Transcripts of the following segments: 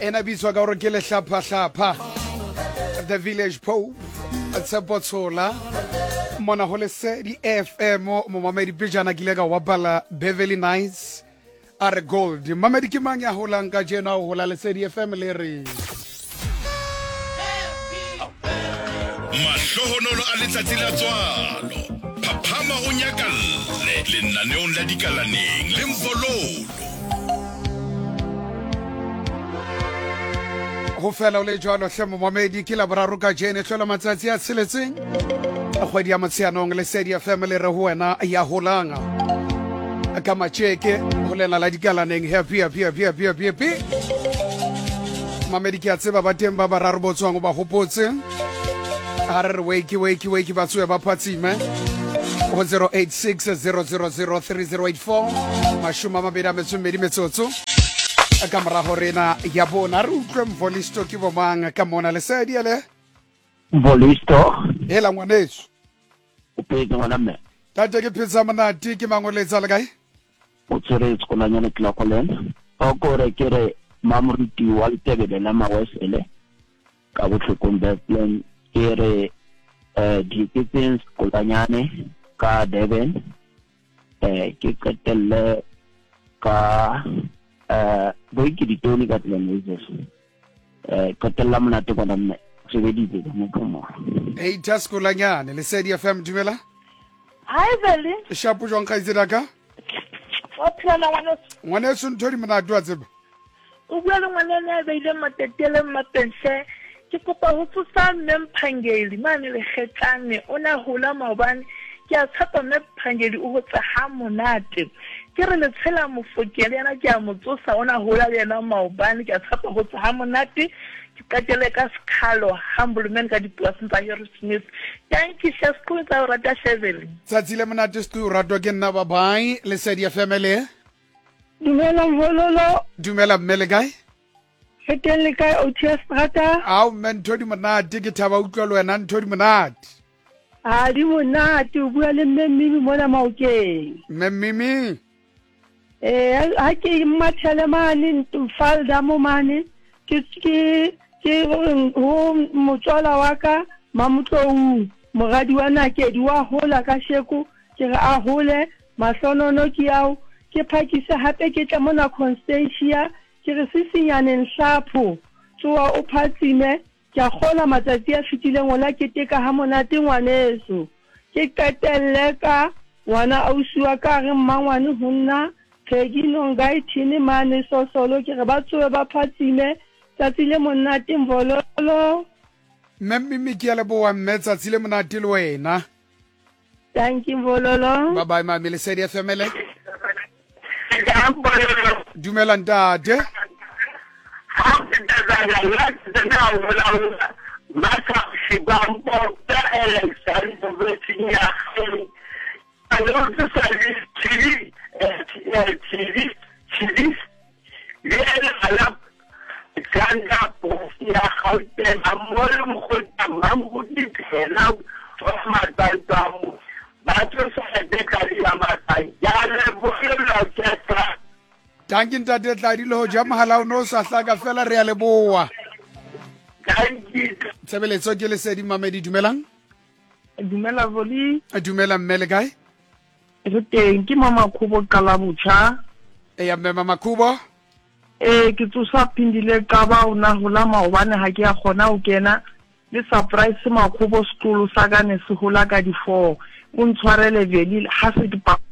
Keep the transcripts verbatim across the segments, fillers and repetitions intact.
ena bitswa ka gore ke lehlapha-hlapha the village pope Tsepotsola mona go lesedi F M mo mamedi pejana kile ka wapala Beverly Nights are gold mamedi ke mang ya holang ka jena o hola lesedi F M le re mahlohonolo a letsatsi la tswalo phaphama o nyakalle lenaneong la dikalaneng le mbololo go fela o le jwalo hle mo mamedi ke la boraro ka jene tlola matsatsi a tseletseng a kgwedi ya motsheanong lesedi F M le re ho wena ya holanga ka macheke go lena la dikalaneng happy happy happy happy happy happy mamedi ke a tseba ba teng ba bararo botswang ba hopotse a re wake wake wake ba tswe ba phatsime go zero eight six zero zero zero three zero eight four mashuma mabedi a metsomedi metsotso ka morago rena ya bona re utlwe mvolisto ke bomang ka mona lesedi ele Mvolisto hela ngwaneso o petse ngwana mme tate ke pizza monate ke mangoletsa le kae o tsere tskolanyana Clocolan o gore ke re mamoruti wa Letebele la Mawesele ka botlhokong ba plan ke re eh di kitchen tskolanyane ka Durban eh ke qetelle ka eh boy ke ditoni ka tleneses eh qetella monate bona mme se beditse mo komo hey taskolanyane lesedi F M dumela Hi Veli. shapu jwang ka izira ka O phela ngwana. ngwaneso nthodi monate wa tseba O bua le ngwana ne ba ile matetele mapense. Ke kopa ho tsosa memphangeli mane le kgetlane ona hola maobane ke a tshepa memphangeli o hotsa ha monate ke re le tshela mofokele yana ke a motsosa ona hola le yana maobane ke a tshepa ho tsa ha monate ke katele ka skhalo humble man ka diplaseng tsa Harry Smith thank you chef ko tsa rata seven tsatsile monate stu ratwa ke nna ba bye lesedi F M le dumela mvololo dumela mmele kae fetele kae o ts rata au men thodi monate ke thaba utlwa le wena nthodi monate a di monate o bua le mmemi mona maokeng mmemi eh ha ke mathele mane falda mo mane ke ke ke ho motswala wa ka mamutlou mogadi wa nakedi wa hola ka sheku ke re a hole mahlonono ke yao ke phakise hape ke tla mona Constantia ke re sisinyaneng hlapho tsoa o phatsime ke a gola matsatsi a fitileng ola ke teka ha monate ngwaneso ke qetelle ka ngwana ausiwa ka re mmangwane ho nna Phegino ngai thini mane so solo ke re ba tsoe ba phatsime tsatsi le monate mvololo mmemi ke le bo wa mmetsa tsile monate le wena thank you mvololo bye bye mami lesedi F M le dumela ntate tanki ntate tla di le ho ja mahala o no sa hlaka fela re ya le boa tsebeletso ke lesedi mamedi dumelang dumela voli dumela mmele kae re teng ke mama khubo kala butcha e ya mmema makhubo eh ke tsosa phindile ka ba ona hola maobane ha ke ya gona o kena le surprise makhubo school sa ka ne se hola ka di four o ntshwarele Veli ha se di pa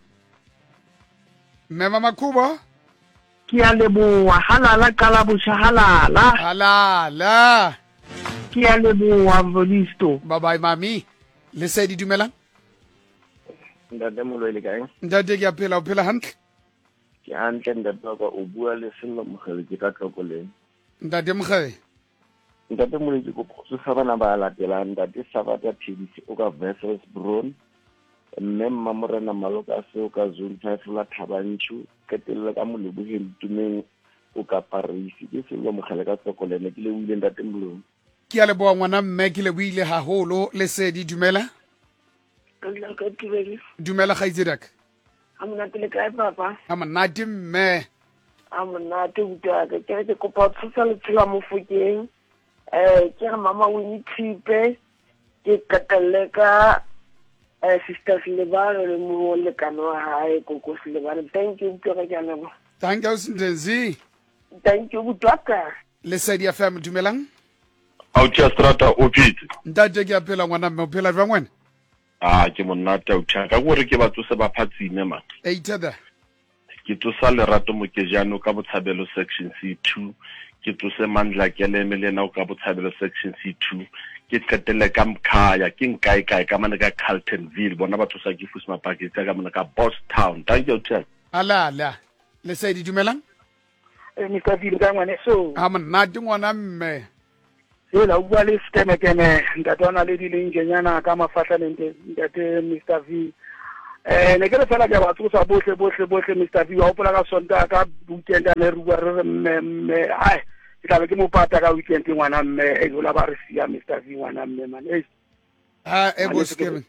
mmema makhubo ke ya leboa halala kala butcha halala halala ke ya leboa volisto bye bye mami lesedi dumelang ntate molwele kae ntate ke a phela o phela hantle ke hantle ntate ka o bua le sello mogele ke ka Tlokoleng ntate mogele ntate molwele go tsosa bana ba latelang ntate Sabata Phedisi o ka Wessels Brown mme mmamorena maloka se o ka zone five la Thabanchu ketelle ka moleboheng tumeng o ka Paris ke sello mogele ka Tlokoleng ke le buile ntate molwele ke a leboa ngwana mme ke le buile haholo lesedi dumela Nna ka tibele dumela ga itse dak a monate le kae papa a monate mme a monate utaka ke re ke kopa thusa le tshela Mofokeng eh ke re mama Winnie Thipe ke katelle ka eh sister Silebane le mo le kano hae koko Silebane. Thank you ke re ke a leboha. Thank you Sindezi. Thank you utaka. Lesedi F M dumelang. Au tja strata o phitse. Ntate ke apela ngwana mme o phela jwang wena? Ah ke monate o tja ka gore ke batho se ba phatsime ma. eighty Ke tsosa lerato mokejano ka botshabelo section C two, ke tsose mandla ke le melena o ka botshabelo section C two, ke qetelle ka Mkhaya ke nkae kae ka mane ka Carltonville bona batho sa ke fusima package ka mane ka Boss Town. Thank you tja. Ala ala. Lesedi dumelang. Eh Mister Vile ka ngwane so. Ha monate ngwana mme. Ela o bua le skeme kene ntatwana le di lengenyana ka mafahla lente ntate Mister V. Eh ne ke re fela ke ba tsosa bohle bohle bohle Mister V wa hopola ka sonta ka weekend a ne re bua re mme mme ai ke tla be ke mo pata ka weekend ngwana mme e gola ba re sia Mister V ngwana mme man eh ha e bo skeme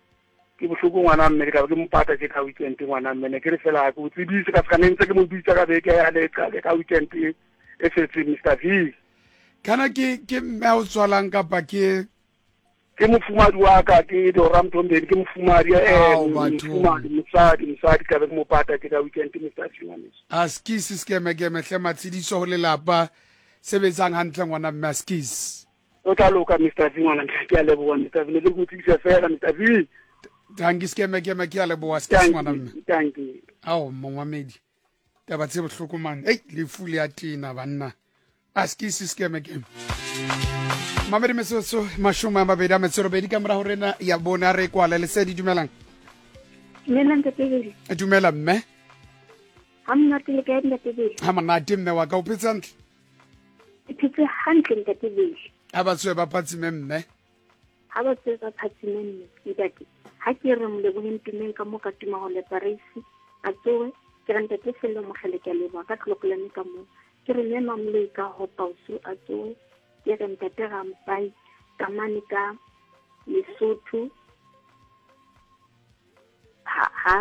ke bohloko ngwana mme ke tla be ke mo pata ke ka weekend ngwana mme ne ke re fela ke utlwisa ka ska nentse ke mo bitsa ka beke ya le ka ka weekend e fetse Mister V kana ke ke mme o tswalang ka pa ke ke mofumadi wa ka ke do Ramtombeni ke mofumadi eh mofumadi mosadi mosadi ka be mo pata ke ka weekend Mister Chingwane askisi skeme ke mehle matsidiso ho le lapa sebetsang hantle ngwana mme askisi o tla loka Mister Chingwane ke a leboha Mister V le go tsisa fela Mister V tangi skeme ke me ke a leboha askisi ngwana mme tangi ao mongwamedi taba tse bohloko man ei le fuli ya tina banna askisi skeme ke Mamedi Mesoso mashuma mabedi a metsero bedi ka mora ho rena ya bona re kwala le sedi dumelang. Dumelang ke pele. Dumela mme. Ha monate le ka nna pele. Ha monate mme wa ka o phetse hantle. Ke phetse hantle nka pele. Ha ba tswe ba phatsime mme. Ha ba tswe ba phatsime mme. Ntate ha ke re mo le bohempileng ka mo ka tuma ho le Paris a tsoe ke re ntate felo mo khale ke le ba ka tlokolane ka mo. Ke re le mamle ka ho pausu a tsoe ke re ntate ga mpai ka mane ka Lesotho ha ha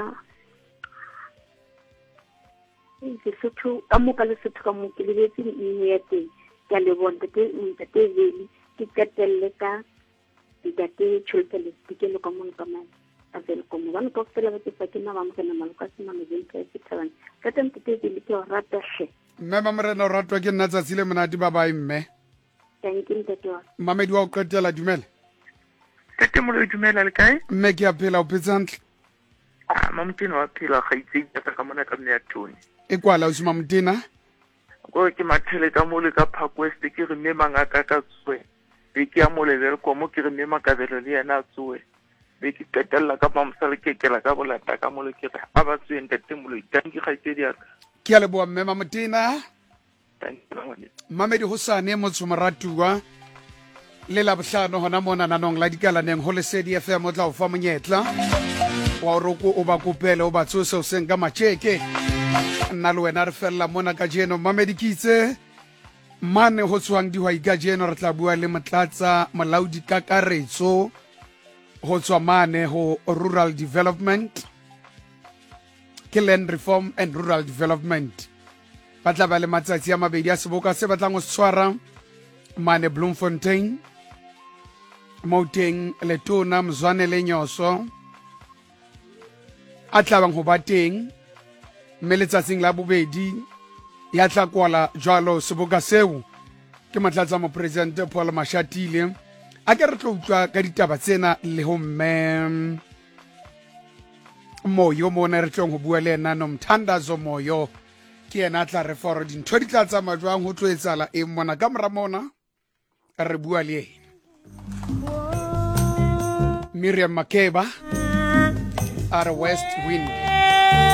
Lesotho ka mo ka Lesotho ka mo ke le betse mme ya teng ka le bonta ke ntate veli ke katelle ka ntate Chultele ke le ka mo ka mane a vel ko mo bana ka fela ba tsa ke na ba mo kana maluka sina me le ka tsitsalang ka teng ntate veli ke o rata hle mme mamrena o ratwa ke nna tsatsile monate ba ba mme. Thank you ntate wa. Mamedi wa o qetela dumela. Tete mo le dumela le kae? Mme ke a phela o phetse hantle. Ah mamtino wa phela ga itse ka ka mona ka mme ya tone. E kwala o sima mtina? Go ke mathele ka mo le ka Park West ke re mme mangaka ka tswe. Be ke ya mo le le ko mo ke re mme makabelo le yana tswe. Be ke qetella ka mamsale ke kela ka bolata ka mo le ke re a ba tswe ntate mo le tanki ga itse dia. Ke a leboa mme mamtina. Thank Mamedi Hosane motho moratuwa le la bohlano hona mona nanong la dikalaneng ho Lesedi F M o tla o fa monyetla wa roko o ba kopele o ba tsose o senga macheke nna le wena re fella mona ka jeno Mamedi kitse mane ho tswang dihwai ka jeno re tla bua le motlatsa molaodi kakaretso ho tswa mane ho rural development ke land reform and rural development ba tla ba le matsatsi a mabedi a seboka se batlang go tshwara mane Bloemfontein Mouteng Letona Mzwane le Nyoso a tla bang ho ba teng mme letsatsing la bobedi ya tla kwala jwalo seboka seo ke matlatsa mo president Paul Mashatile a ke re tlo utlwa ka ditaba tsena le ho mme Moyo mona re tlong ho bua le ena no Mthandazo Moyo ke ena tla re for dintho di tla tsama jwang ho tlo etsala e mona ka mora mona re bua le ena Miriam Makeba are West Wind